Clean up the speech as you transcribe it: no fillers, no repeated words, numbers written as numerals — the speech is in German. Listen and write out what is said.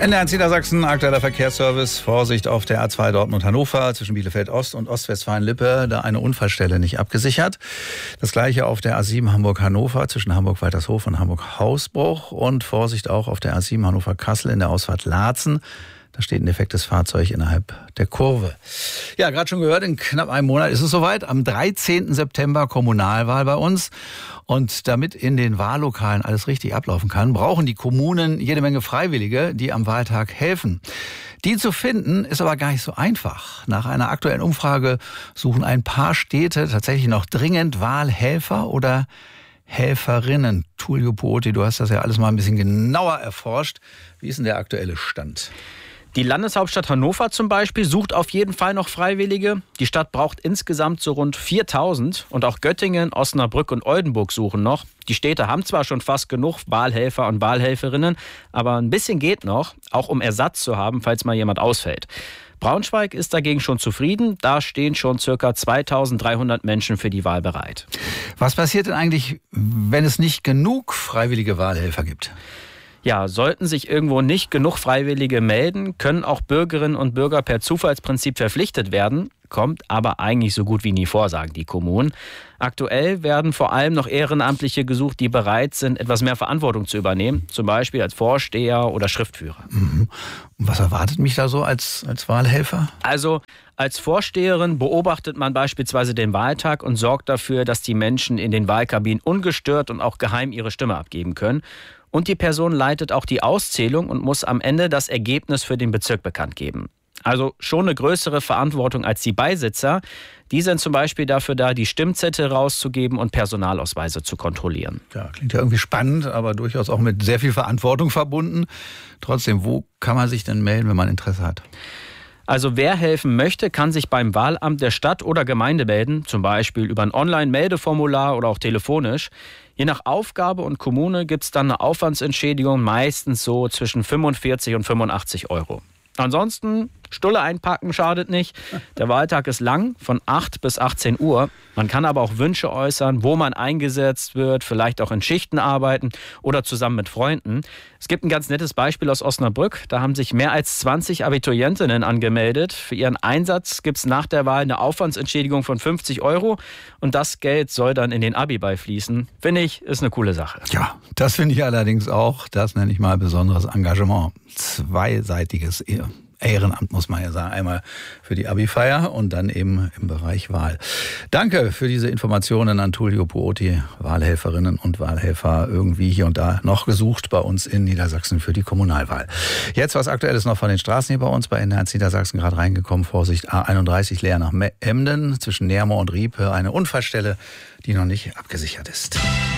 NDR Niedersachsen, aktueller Verkehrsservice. Vorsicht auf der A2 Dortmund-Hannover zwischen Bielefeld-Ost und Ostwestfalen-Lippe, da eine Unfallstelle nicht abgesichert. Das gleiche auf der A7 Hamburg-Hannover zwischen Hamburg-Waltershof und Hamburg-Hausbruch. Und Vorsicht auch auf der A7 Hannover-Kassel in der Ausfahrt Laatzen. Da steht ein defektes Fahrzeug innerhalb der Kurve. Ja, gerade schon gehört, in knapp einem Monat ist es soweit. Am 13. September Kommunalwahl bei uns. Und damit in den Wahllokalen alles richtig ablaufen kann, brauchen die Kommunen jede Menge Freiwillige, die am Wahltag helfen. Die zu finden, ist aber gar nicht so einfach. Nach einer aktuellen Umfrage suchen ein paar Städte tatsächlich noch dringend Wahlhelfer oder Helferinnen. Tullio Puotti, du hast das ja alles mal ein bisschen genauer erforscht. Wie ist denn der aktuelle Stand? Die Landeshauptstadt Hannover zum Beispiel sucht auf jeden Fall noch Freiwillige. Die Stadt braucht insgesamt so rund 4.000. Und auch Göttingen, Osnabrück und Oldenburg suchen noch. Die Städte haben zwar schon fast genug Wahlhelfer und Wahlhelferinnen, aber ein bisschen geht noch, auch um Ersatz zu haben, falls mal jemand ausfällt. Braunschweig ist dagegen schon zufrieden. Da stehen schon ca. 2.300 Menschen für die Wahl bereit. Was passiert denn eigentlich, wenn es nicht genug freiwillige Wahlhelfer gibt? Ja, sollten sich irgendwo nicht genug Freiwillige melden, können auch Bürgerinnen und Bürger per Zufallsprinzip verpflichtet werden. Kommt aber eigentlich so gut wie nie vor, sagen die Kommunen. Aktuell werden vor allem noch Ehrenamtliche gesucht, die bereit sind, etwas mehr Verantwortung zu übernehmen. Zum Beispiel als Vorsteher oder Schriftführer. Mhm. Und was erwartet mich da so als Wahlhelfer? Also als Vorsteherin beobachtet man beispielsweise den Wahltag und sorgt dafür, dass die Menschen in den Wahlkabinen ungestört und auch geheim ihre Stimme abgeben können. Und die Person leitet auch die Auszählung und muss am Ende das Ergebnis für den Bezirk bekannt geben. Also schon eine größere Verantwortung als die Beisitzer. Die sind zum Beispiel dafür da, die Stimmzettel rauszugeben und Personalausweise zu kontrollieren. Ja, klingt ja irgendwie spannend, aber durchaus auch mit sehr viel Verantwortung verbunden. Trotzdem, wo kann man sich denn melden, wenn man Interesse hat? Also wer helfen möchte, kann sich beim Wahlamt der Stadt oder Gemeinde melden, zum Beispiel über ein Online-Meldeformular oder auch telefonisch. Je nach Aufgabe und Kommune gibt es dann eine Aufwandsentschädigung, meistens so zwischen 45 und 85 Euro. Ansonsten, Stulle einpacken schadet nicht. Der Wahltag ist lang, von 8 bis 18 Uhr. Man kann aber auch Wünsche äußern, wo man eingesetzt wird, vielleicht auch in Schichten arbeiten oder zusammen mit Freunden. Es gibt ein ganz nettes Beispiel aus Osnabrück. Da haben sich mehr als 20 Abiturientinnen angemeldet. Für ihren Einsatz gibt es nach der Wahl eine Aufwandsentschädigung von 50 Euro. Und das Geld soll dann in den Abi-Ball fließen. Finde ich, ist eine coole Sache. Ja, das finde ich allerdings auch. Das nenne ich mal besonderes Engagement. Zweiseitiges Ehrenamt, muss man ja sagen. Einmal für die Abi-Feier und dann eben im Bereich Wahl. Danke für diese Informationen an Tullio Puotti, Wahlhelferinnen und Wahlhelfer irgendwie hier und da noch gesucht bei uns in Niedersachsen für die Kommunalwahl. Jetzt was Aktuelles noch von den Straßen hier bei uns, bei NDR Niedersachsen gerade reingekommen. Vorsicht, A31 leer nach Emden, zwischen Nermo und Riepe, eine Unfallstelle, die noch nicht abgesichert ist.